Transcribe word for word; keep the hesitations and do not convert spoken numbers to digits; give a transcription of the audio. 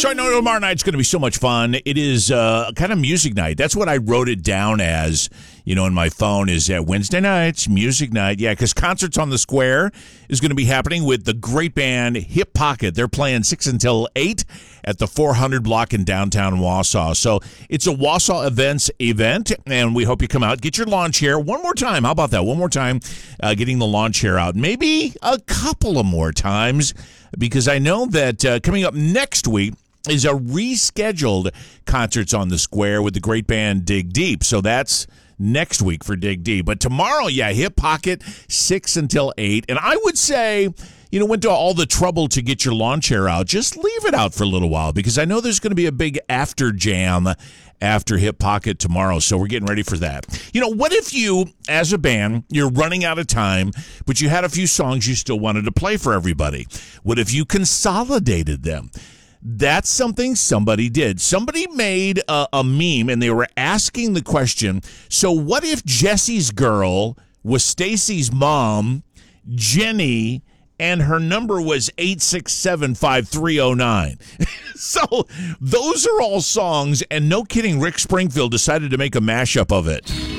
So I know tomorrow night's going to be so much fun. It is uh, kind of music night. That's what I wrote it down as, you know, in my phone is uh, Wednesday nights, music night. Yeah, because Concerts on the Square is going to be happening with the great band Hip Pocket. They're playing six until eight at the four hundred block in downtown Wausau. So it's a Wausau Events event, and we hope you come out. Get your lawn chair one more time. How about that? One more time, uh, getting the lawn chair out. Maybe a couple of more times, because I know that uh, coming up next week is a rescheduled Concerts on the Square with the great band Dig Deep. So that's next week for Dig Deep. But tomorrow, yeah, Hip Pocket, six until eight. And I would say, you know, went to all the trouble to get your lawn chair out. Just leave it out for a little while, because I know there's going to be a big after jam after Hip Pocket tomorrow. So we're getting ready for that. You know, what if you, as a band, you're running out of time, but you had a few songs you still wanted to play for everybody? What if you consolidated them? That's something somebody did. Somebody made a, a meme, and they were asking the question, so what if Jesse's girl was Stacy's mom, Jenny, and her number was eight six seven, five three zero nine? So those are all songs, and no kidding, Rick Springfield decided to make a mashup of it.